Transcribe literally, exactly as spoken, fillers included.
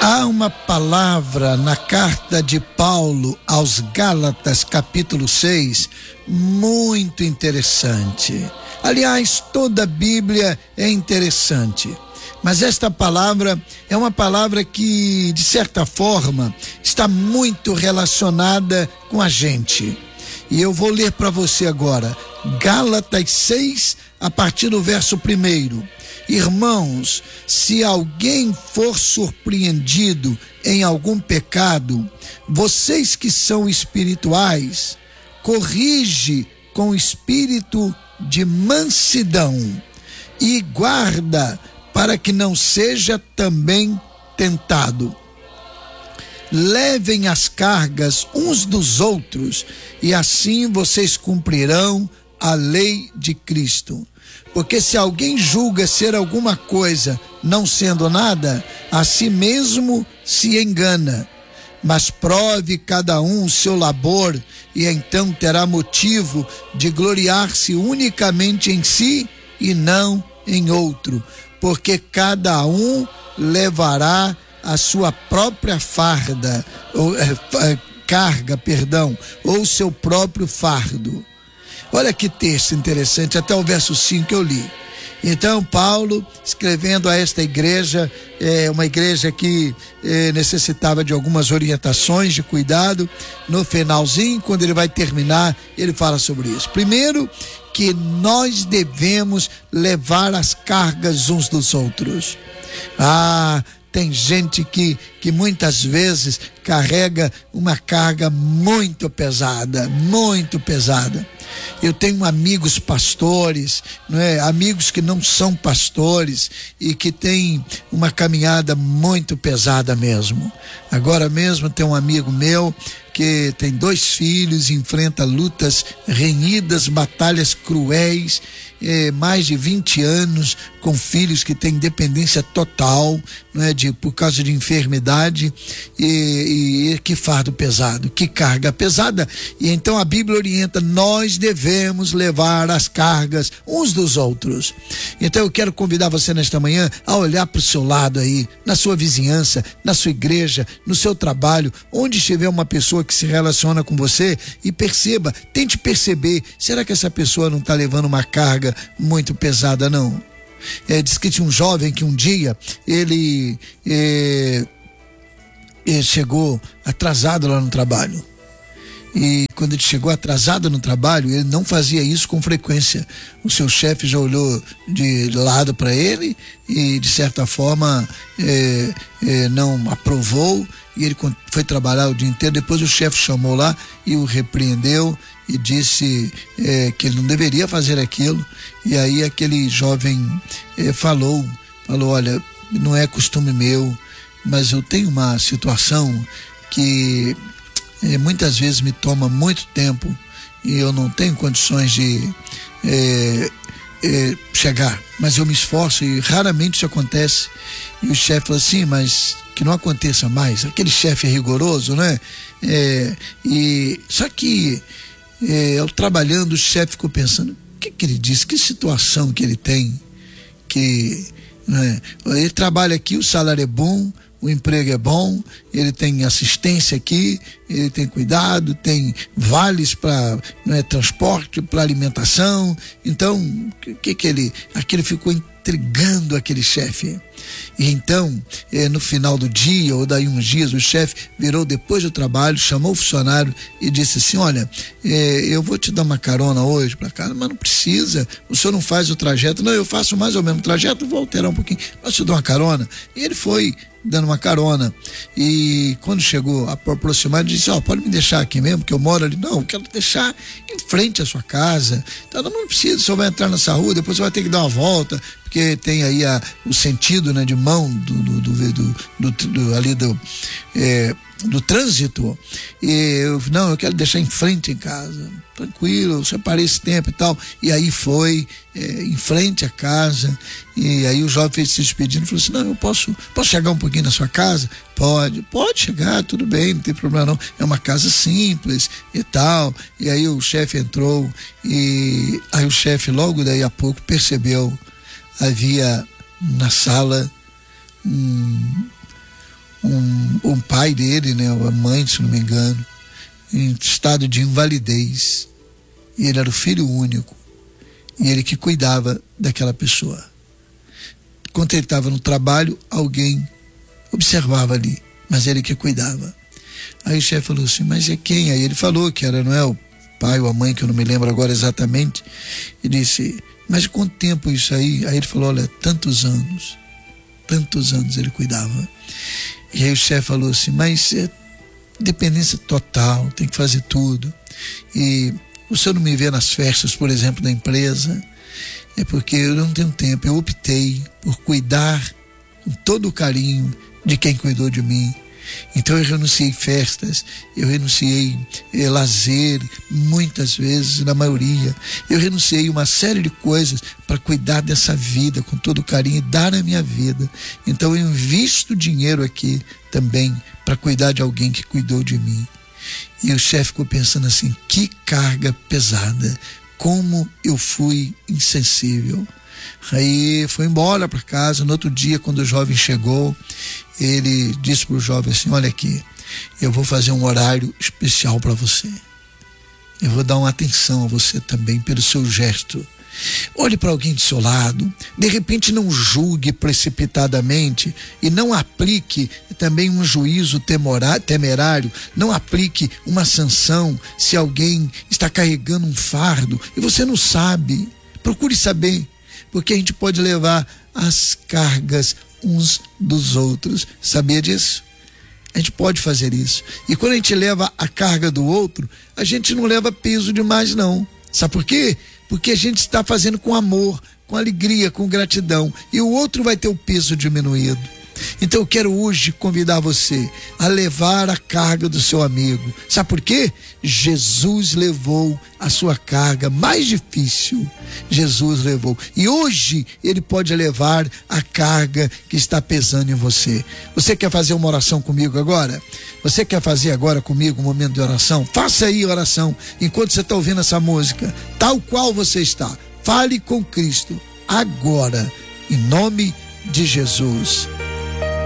Há uma palavra na carta de Paulo aos Gálatas, capítulo seis, muito interessante. Aliás, toda a Bíblia é interessante, mas esta palavra é uma palavra que, de certa forma, está muito relacionada com a gente. E eu vou ler para você agora, Gálatas seis, a partir do verso primeiro. Irmãos, se alguém for surpreendido em algum pecado, vocês que são espirituais, corrige com espírito de mansidão e guarda para que não seja também tentado. Levem as cargas uns dos outros e assim vocês cumprirão a lei de Cristo. Porque se alguém julga ser alguma coisa, não sendo nada, a si mesmo se engana. Mas prove cada um o seu labor, e então terá motivo de gloriar-se unicamente em si e não em outro. Porque cada um levará a sua própria farda, ou é, carga, perdão, ou seu próprio fardo. Olha que texto interessante, até o verso cinco que eu li. Então, Paulo, escrevendo a esta igreja, é uma igreja que é, necessitava de algumas orientações de cuidado. No finalzinho, quando ele vai terminar, ele fala sobre isso. Primeiro, que nós devemos levar as cargas uns dos outros. Ah, tem gente que, que muitas vezes carrega uma carga muito pesada, muito pesada. Eu tenho amigos pastores, não é? Amigos que não são pastores e que têm uma caminhada muito pesada mesmo. Agora mesmo tem um amigo meu que tem dois filhos, enfrenta lutas renhidas, batalhas cruéis, eh, mais de vinte anos, com filhos que têm dependência total, não é, de, por causa de enfermidade, e, e que fardo pesado, que carga pesada. E então a Bíblia orienta, nós devemos levar as cargas uns dos outros. Então eu quero convidar você nesta manhã a olhar para o seu lado aí, na sua vizinhança, na sua igreja, no seu trabalho, onde estiver uma pessoa que se relaciona com você, e perceba, tente perceber, será que essa pessoa não está levando uma carga muito pesada, não? É, diz que tinha um jovem que um dia ele, é, ele chegou atrasado lá no trabalho. E quando ele chegou atrasado no trabalho, ele não fazia isso com frequência. O seu chefe já olhou de lado para ele e, de certa forma, é, é, não aprovou. E ele foi trabalhar o dia inteiro. Depois o chefe chamou lá e o repreendeu e disse é, que ele não deveria fazer aquilo. E aí aquele jovem é, falou, falou, olha, não é costume meu, mas eu tenho uma situação que é, muitas vezes me toma muito tempo e eu não tenho condições de é, é, chegar, mas eu me esforço e raramente isso acontece. E o chefe falou assim, mas que não aconteça mais. Aquele chefe é rigoroso, né? É, e, só que é, eu trabalhando, o chefe ficou pensando, o que, que ele disse? Que situação que ele tem? Que, né? Ele trabalha aqui, o salário é bom, o emprego é bom, ele tem assistência aqui, ele tem cuidado, tem vales para, não é, transporte, para alimentação. Então, o que que ele, aquele ficou intrigando aquele chefe. E então, eh, no final do dia, ou daí uns dias, o chefe virou depois do trabalho, chamou o funcionário e disse assim, olha, eh, eu vou te dar uma carona hoje para casa, mas não precisa, o senhor não faz o trajeto. Não, eu faço mais ou menos o trajeto, vou alterar um pouquinho, mas te dou uma carona. E ele foi dando uma carona, e quando chegou a aproximar, disse, ó, oh, pode me deixar aqui mesmo, que eu moro ali. Não, eu quero deixar em frente à sua casa. Então não precisa, o senhor vai entrar nessa rua, depois você vai ter que dar uma volta, porque tem aí a, o sentido, né, de mão do, do, do, do, do, do ali do é, do trânsito. E eu, não, eu quero deixar em frente em casa, tranquilo, eu separei esse tempo e tal. E aí foi é, em frente à casa, e aí o jovem fez se despedindo e falou assim, não, eu posso, posso chegar um pouquinho na sua casa? Pode, pode chegar, tudo bem, não tem problema não, é uma casa simples e tal. E aí o chefe entrou, e aí o chefe logo daí a pouco percebeu, havia na sala um, um pai dele, né, a mãe, se não me engano, em estado de invalidez. E ele era o filho único. E ele que cuidava daquela pessoa. Quando ele estava no trabalho, alguém observava ali, mas ele que cuidava. Aí o chefe falou assim, mas é quem? Aí ele falou que era, não é o pai ou a mãe, que eu não me lembro agora exatamente. E disse, mas quanto tempo isso aí? Aí ele falou, olha, tantos anos. Tantos anos ele cuidava. E aí o chefe falou assim, mas é dependência total, tem que fazer tudo. E o senhor não me vê nas festas, por exemplo, da empresa? É porque eu não tenho tempo. Eu optei por cuidar com todo o carinho de quem cuidou de mim. Então eu renunciei festas, eu renunciei eh, lazer, muitas vezes, na maioria. Eu renunciei uma série de coisas para cuidar dessa vida com todo o carinho e dar a minha vida. Então eu invisto dinheiro aqui também para cuidar de alguém que cuidou de mim. E o chefe ficou pensando assim, que carga pesada, como eu fui insensível. Aí foi embora para casa. No outro dia, quando o jovem chegou, ele disse para o jovem assim, olha aqui, eu vou fazer um horário especial para você. Eu vou dar uma atenção a você também pelo seu gesto. Olhe para alguém do seu lado, de repente não julgue precipitadamente e não aplique também um juízo temerário, não aplique uma sanção se alguém está carregando um fardo e você não sabe. Procure saber, porque a gente pode levar as cargas uns dos outros. Sabia disso? A gente pode fazer isso. E quando a gente leva a carga do outro, a gente não leva peso demais não. Sabe por quê? Porque a gente está fazendo com amor, com alegria, com gratidão. E o outro vai ter o peso diminuído. Então eu quero hoje convidar você a levar a carga do seu amigo. Sabe por quê? Jesus levou a sua carga mais difícil. Jesus levou. E hoje ele pode levar a carga que está pesando em você. Você quer fazer uma oração comigo agora? Você quer fazer agora comigo um momento de oração? Faça aí a oração enquanto você está ouvindo essa música. Tal qual você está. Fale com Cristo agora, em nome de Jesus.